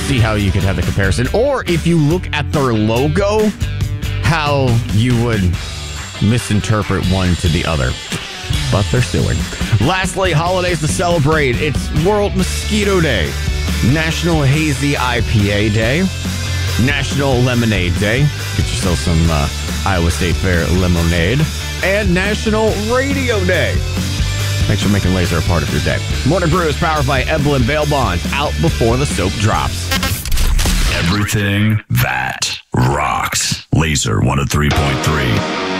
see how you could have the comparison. Or if you look at their logo, how you would misinterpret one to the other. But they're suing. Lastly, holidays to celebrate. It's World Mosquito Day, National Hazy IPA Day, National Lemonade Day. Get yourself some Iowa State Fair lemonade. And National Radio Day. Thanks for making Laser a part of your day. Morning Brew is powered by Evelyn Bail Bonds. Out before the soap drops. Everything that rocks. Laser 103.3.